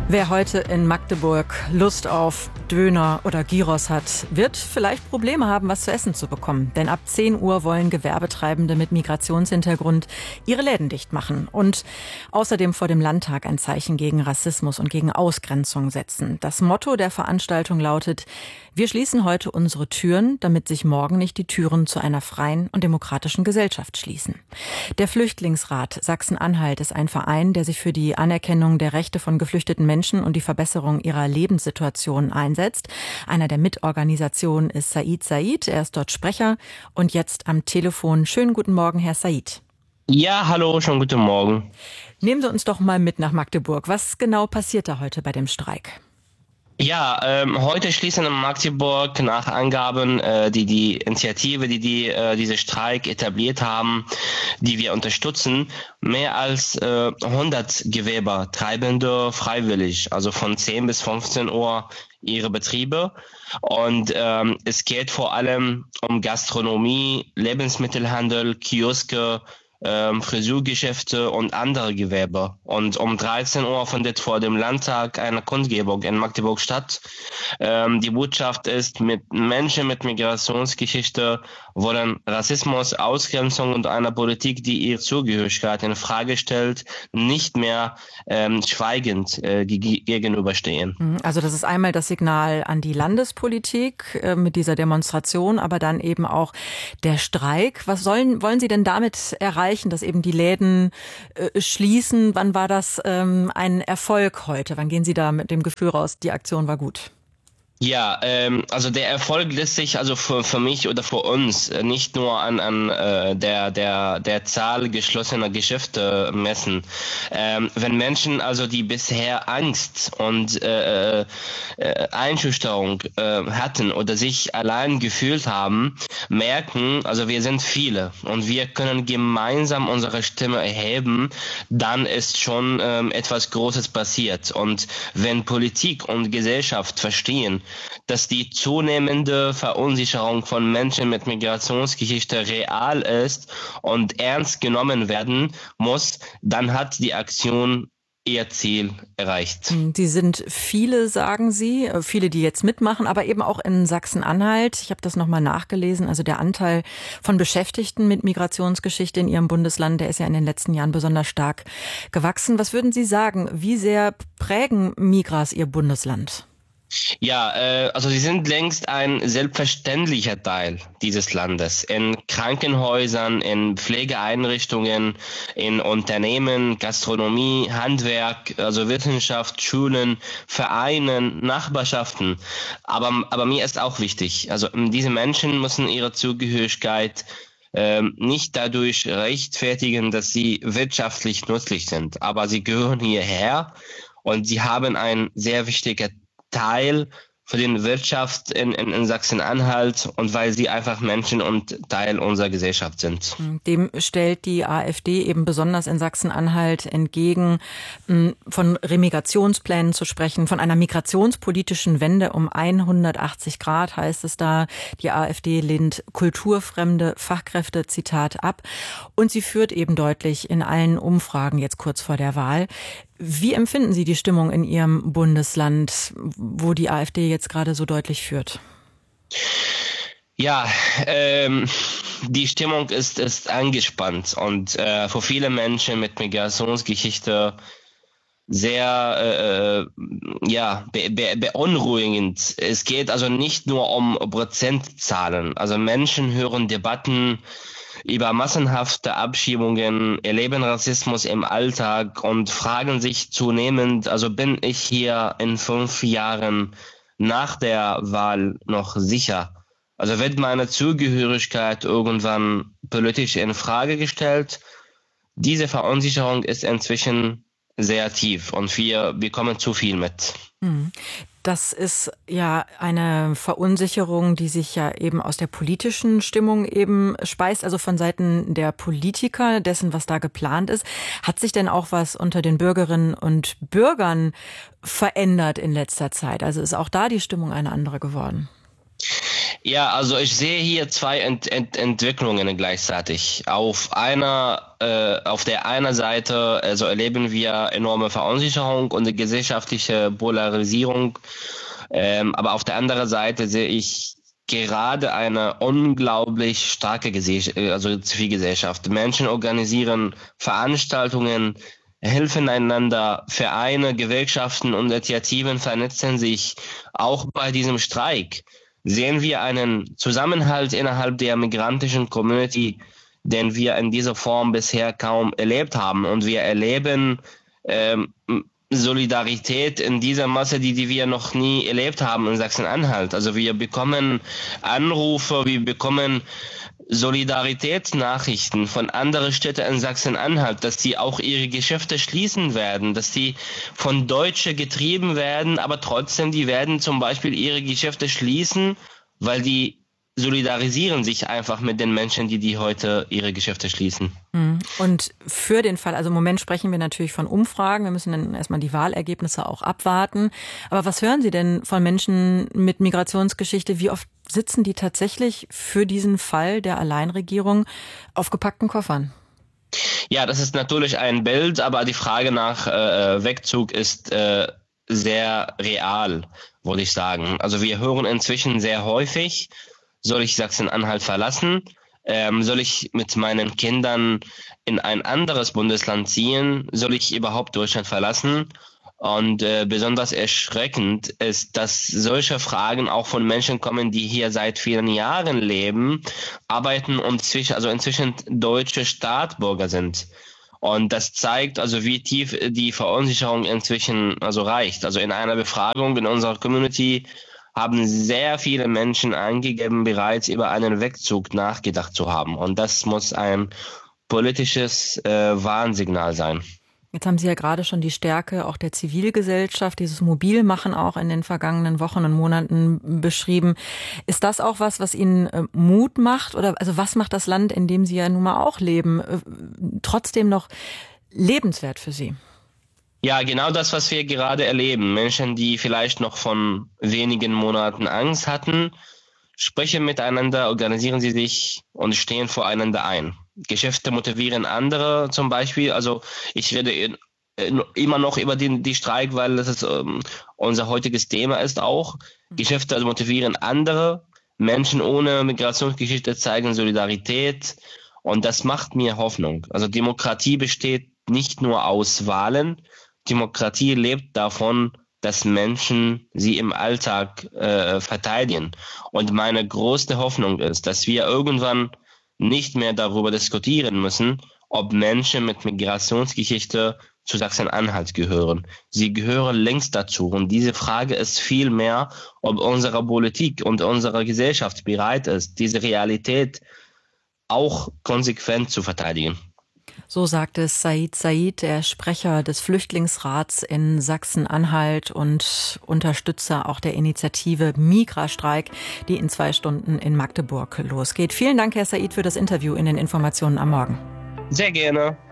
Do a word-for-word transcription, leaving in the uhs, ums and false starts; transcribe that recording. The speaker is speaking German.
Wer heute in Magdeburg Lust auf Döner oder Gyros hat, wird vielleicht Probleme haben, was zu essen zu bekommen. Denn ab zehn Uhr wollen Gewerbetreibende mit Migrationshintergrund ihre Läden dicht machen und außerdem vor dem Landtag ein Zeichen gegen Rassismus und gegen Ausgrenzung setzen. Das Motto der Veranstaltung lautet: Wir schließen heute unsere Türen, damit sich morgen nicht die Türen zu einer freien und demokratischen Gesellschaft schließen. Der Flüchtlingsrat Sachsen-Anhalt ist ein Verein, der sich für die Anerkennung der Rechte von geflüchteten Menschen und die Verbesserung ihrer Lebenssituation einsetzt. Einer der Mitorganisationen ist Said Said. Er ist dort Sprecher und jetzt am Telefon. Schönen guten Morgen, Herr Said. Ja, hallo, schon guten Morgen. Nehmen Sie uns doch mal mit nach Magdeburg. Was genau passiert da heute bei dem Streik? Ja, ähm, heute schließen in Magdeburg nach Angaben, äh, die die Initiative, die, die äh, diese Streik etabliert haben, die wir unterstützen, mehr als äh, hundert Gewerbetreibende freiwillig, also von zehn bis fünfzehn Uhr ihre Betriebe. Und ähm, es geht vor allem um Gastronomie, Lebensmittelhandel, Kioske, Ähm, Friseurgeschäfte und andere Gewerbe. Und um dreizehn Uhr findet vor dem Landtag eine Kundgebung in Magdeburg statt. Ähm, die Botschaft ist, mit Menschen mit Migrationsgeschichte wollen Rassismus, Ausgrenzung und eine Politik, die ihre Zugehörigkeit in Frage stellt, nicht mehr ähm, schweigend äh, g- gegenüberstehen. Also das ist einmal das Signal an die Landespolitik äh, mit dieser Demonstration, aber dann eben auch der Streik. Was sollen, wollen Sie denn damit erreichen, dass eben die Läden äh, schließen? Wann war das ähm, ein Erfolg heute? Wann gehen Sie da mit dem Gefühl raus, die Aktion war gut? Ja, ähm, also der Erfolg lässt sich also für, für mich oder für uns äh, nicht nur an, an äh, der, der, der Zahl geschlossener Geschäfte messen. Ähm, wenn Menschen also die bisher Angst und äh, äh, Einschüchterung äh, hatten oder sich allein gefühlt haben, merken, also wir sind viele und wir können gemeinsam unsere Stimme erheben, dann ist schon ähm, etwas Großes passiert. Und wenn Politik und Gesellschaft verstehen, dass die zunehmende Verunsicherung von Menschen mit Migrationsgeschichte real ist und ernst genommen werden muss, dann hat die Aktion ihr Ziel erreicht. Die sind viele, sagen Sie, viele, die jetzt mitmachen, aber eben auch in Sachsen-Anhalt. Ich habe das nochmal nachgelesen. Also der Anteil von Beschäftigten mit Migrationsgeschichte in Ihrem Bundesland, der ist ja in den letzten Jahren besonders stark gewachsen. Was würden Sie sagen? Wie sehr prägen Migras Ihr Bundesland? Ja, äh, also sie sind längst ein selbstverständlicher Teil dieses Landes. In Krankenhäusern, in Pflegeeinrichtungen, in Unternehmen, Gastronomie, Handwerk, also Wissenschaft, Schulen, Vereinen, Nachbarschaften. Aber, aber mir ist auch wichtig, also diese Menschen müssen ihre Zugehörigkeit ähm, nicht dadurch rechtfertigen, dass sie wirtschaftlich nützlich sind. Aber sie gehören hierher und sie haben ein sehr wichtiger Teil für die Wirtschaft in, in, in Sachsen-Anhalt und weil sie einfach Menschen und Teil unserer Gesellschaft sind. Dem stellt die AfD eben besonders in Sachsen-Anhalt entgegen, von Remigrationsplänen zu sprechen, von einer migrationspolitischen Wende um hundertachtzig Grad heißt es da. Die AfD lehnt kulturfremde Fachkräfte, Zitat, ab. Und sie führt eben deutlich in allen Umfragen jetzt kurz vor der Wahl. Wie empfinden Sie die Stimmung in Ihrem Bundesland, wo die AfD jetzt gerade so deutlich führt? Ja, ähm, die Stimmung ist, ist angespannt und äh, für viele Menschen mit Migrationsgeschichte sehr äh, ja, be- be- beunruhigend. Es geht also nicht nur um Prozentzahlen. Also Menschen hören Debatten über massenhafte Abschiebungen, erleben Rassismus im Alltag und fragen sich zunehmend, also bin ich hier in fünf Jahren nach der Wahl noch sicher? Also wird meine Zugehörigkeit irgendwann politisch in Frage gestellt? Diese Verunsicherung ist inzwischen sehr tief und wir bekommen zu viel mit. Das ist ja eine Verunsicherung, die sich ja eben aus der politischen Stimmung eben speist, also von Seiten der Politiker, dessen, was da geplant ist. Hat sich denn auch was unter den Bürgerinnen und Bürgern verändert in letzter Zeit? Also ist auch da die Stimmung eine andere geworden? Ja, also ich sehe hier zwei Ent Ent Entwicklungen gleichzeitig. Auf einer, äh, auf der einen Seite also erleben wir enorme Verunsicherung und eine gesellschaftliche Polarisierung, ähm, aber auf der anderen Seite sehe ich gerade eine unglaublich starke Gesell also Zivilgesellschaft. Menschen organisieren Veranstaltungen, helfen einander, Vereine, Gewerkschaften und Initiativen vernetzen sich. Auch bei diesem Streik sehen wir einen Zusammenhalt innerhalb der migrantischen Community, den wir in dieser Form bisher kaum erlebt haben. Und wir erleben ähm, Solidarität in dieser Masse, die, die wir noch nie erlebt haben in Sachsen-Anhalt. Also wir bekommen Anrufe, wir bekommen Solidaritätsnachrichten von anderen Städten in Sachsen-Anhalt, dass die auch ihre Geschäfte schließen werden, dass die von Deutschen getrieben werden, aber trotzdem, die werden zum Beispiel ihre Geschäfte schließen, weil die solidarisieren sich einfach mit den Menschen, die die heute ihre Geschäfte schließen. Und für den Fall, also im Moment sprechen wir natürlich von Umfragen, wir müssen dann erstmal die Wahlergebnisse auch abwarten. Aber was hören Sie denn von Menschen mit Migrationsgeschichte? Wie oft sitzen die tatsächlich für diesen Fall der Alleinregierung auf gepackten Koffern? Ja, das ist natürlich ein Bild, aber die Frage nach äh, Wegzug ist äh, sehr real, würde ich sagen. Also wir hören inzwischen sehr häufig, soll ich Sachsen-Anhalt verlassen? Ähm, soll ich mit meinen Kindern in ein anderes Bundesland ziehen? Soll ich überhaupt Deutschland verlassen? Und äh, besonders erschreckend ist, dass solche Fragen auch von Menschen kommen, die hier seit vielen Jahren leben, arbeiten und zwischen, also inzwischen deutsche Staatsbürger sind. Und das zeigt also, wie tief die Verunsicherung inzwischen also reicht. Also in einer Befragung in unserer Community haben sehr viele Menschen angegeben, bereits über einen Wegzug nachgedacht zu haben. Und das muss ein politisches äh, Warnsignal sein. Jetzt haben Sie ja gerade schon die Stärke auch der Zivilgesellschaft, dieses Mobilmachen auch in den vergangenen Wochen und Monaten beschrieben. Ist das auch was, was Ihnen äh, Mut macht? Oder also was macht das Land, in dem Sie ja nun mal auch leben, äh, trotzdem noch lebenswert für Sie? Ja, genau das, was wir gerade erleben. Menschen, die vielleicht noch von wenigen Monaten Angst hatten, sprechen miteinander, organisieren sie sich und stehen voreinander ein. Geschäfte motivieren andere zum Beispiel. Also ich rede immer noch über den die Streik, weil das ist, ähm, unser heutiges Thema ist auch. Geschäfte motivieren andere. Menschen ohne Migrationsgeschichte zeigen Solidarität. Und das macht mir Hoffnung. Also Demokratie besteht nicht nur aus Wahlen. Demokratie lebt davon, dass Menschen sie im Alltag äh, verteidigen. Und meine größte Hoffnung ist, dass wir irgendwann nicht mehr darüber diskutieren müssen, ob Menschen mit Migrationsgeschichte zu Sachsen-Anhalt gehören. Sie gehören längst dazu. Und diese Frage ist vielmehr, ob unsere Politik und unsere Gesellschaft bereit ist, diese Realität auch konsequent zu verteidigen. So sagte Said Said, der Sprecher des Flüchtlingsrats in Sachsen-Anhalt und Unterstützer auch der Initiative Migrastreik, die in zwei Stunden in Magdeburg losgeht. Vielen Dank, Herr Said, für das Interview in den Informationen am Morgen. Sehr gerne.